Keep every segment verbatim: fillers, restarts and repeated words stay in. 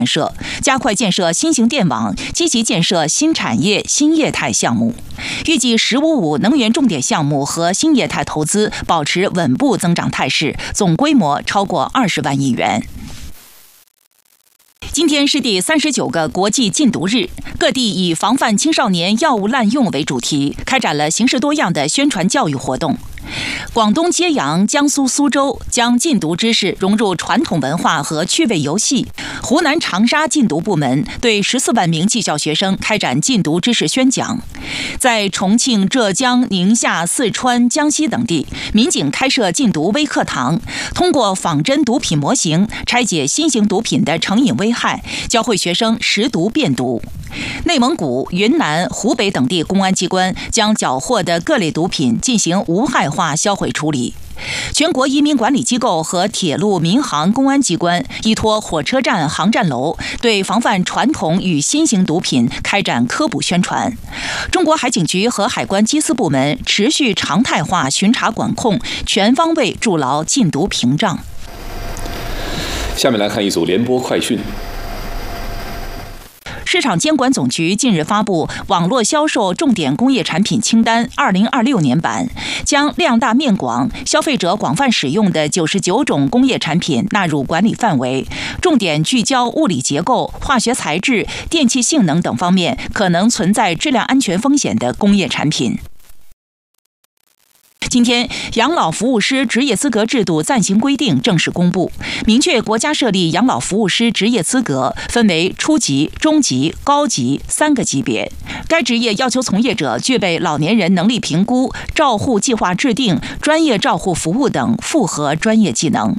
设，加快建设新型电网，积极建设新产业、新业态项目。预计“十五五”能源重点项目和新业态投资保持稳步增长态势，总规模超过二十万亿元。今天是第三十九个国际禁毒日，各地以防范青少年药物滥用为主题，开展了形式多样的宣传教育活动。广东揭阳、江苏苏州将禁毒知识融入传统文化和趣味游戏。湖南长沙禁毒部门对十四万名技校学生开展禁毒知识宣讲。在重庆、浙江、宁夏、四川、江西等地，民警开设禁毒微课堂，通过仿真毒品模型拆解新型毒品的成瘾危害，教会学生识毒辨毒。内蒙古、云南、湖北等地公安机关将缴获的各类毒品进行无害化销毁处理。全国移民管理机构和铁路、民航、公安机关依托火车站、航站楼，对防范传统与新型毒品开展科普宣传。中国海警局和海关缉私部门持续常态化巡查管控，全方位筑牢禁毒屏障。 下面来看一组联播快讯。 市场监管总局近日发布网络销售重点工业产品清单二零二六年版，将量大面广、消费者广泛使用的九十九种工业产品纳入管理范围，重点聚焦物理结构、化学材质、电气性能等方面可能存在质量安全风险的工业产品。今天，养老服务师职业资格制度暂行规定正式公布，明确国家设立养老服务师职业资格分为初级、中级、高级三个级别。该职业要求从业者具备老年人能力评估、照护计划制定、专业照护服务等复合专业技能。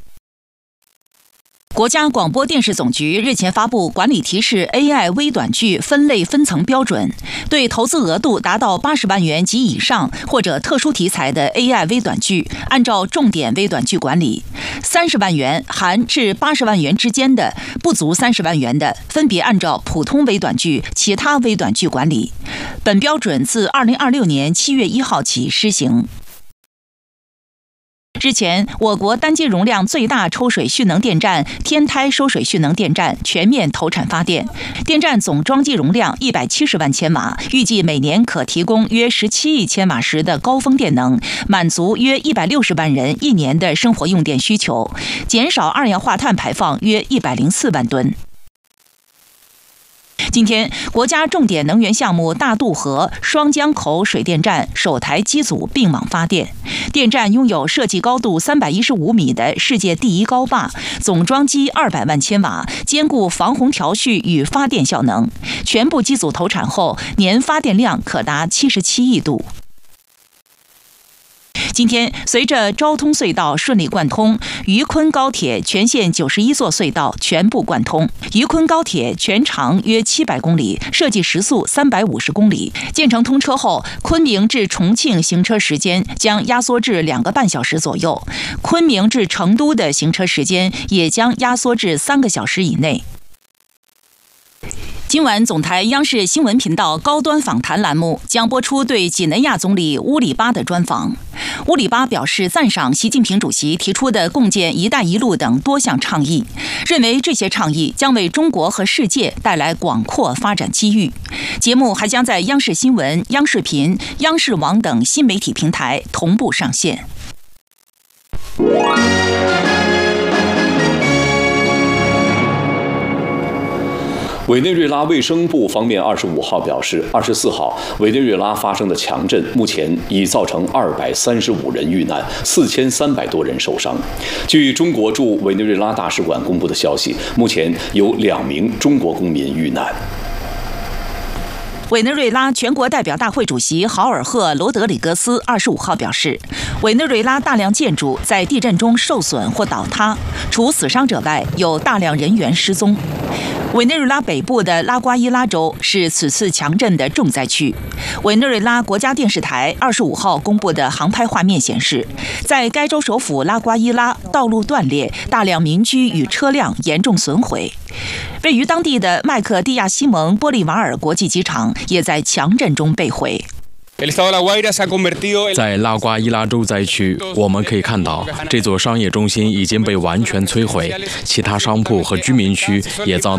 国家广播电视总局日前发布管理提示 A I 微短剧分类分层标准，对投资额度达到八十万元及以上或者特殊题材的 A I 微短剧，按照重点微短剧管理；三十万元含至八十万元之间的，不足三十万元的，分别按照普通微短剧、其他微短剧管理。本标准自二零二六年七月一号起施行。日前，我国单机容量最大抽水蓄能电站天台收水蓄能电站全面投产发电，电站总装机容量一百七十万千瓦，预计每年可提供约十七亿千瓦时的高峰电能，满足约一百六十万人一年的生活用电需求，减少二氧化碳排放约一百零四万吨。今天，国家重点能源项目大渡河双江口水电站首台机组并网发电，电站拥有设计高度三百一十五米的世界第一高坝，总装机二百万千瓦，兼顾防洪调蓄与发电效能。全部机组投产后，年发电量可达七十七亿度。今天，随着昭通隧道顺利贯通，渝昆高铁全线九十一座隧道全部贯通。渝昆高铁全长约七百公里，设计时速三百五十公里。建成通车后，昆明至重庆行车时间将压缩至两个半小时左右，昆明至成都的行车时间也将压缩至三个小时以内。今晚，总台央视新闻频道高端访谈栏目将播出对几内亚总理乌里巴的专访。乌里巴表示赞赏习近平主席提出的共建“一带一路”等多项倡议，认为这些倡议将为中国和世界带来广阔发展机遇。节目还将在央视新闻、央视频、央视网等新媒体平台同步上线。 委内瑞拉卫生部方面二十五号表示，二十四号委内瑞拉发生的强震目前已造成二百三十五人遇难，四千三百多人受伤。据中国驻委内瑞拉大使馆公布的消息，目前有两名中国公民遇难。 委内瑞拉全国代表大会主席豪尔赫·罗德里格斯二十五号表示，委内瑞拉大量建筑在地震中受损或倒塌，除死伤者外，有大量人员失踪。委内瑞拉北部的拉瓜伊拉州是此次强震的重灾区。委内瑞拉国家电视台二十五号公布的航拍画面显示，在该州首府拉瓜伊拉，道路断裂，大量民居与车辆严重损毁。位于当地的麦克蒂亚西蒙波利瓦尔国际机场也在强震中被毁。 在拉瓜伊拉州灾区，我们可以看到这座商业中心已经被完全摧毁，其他商铺和居民区也遭到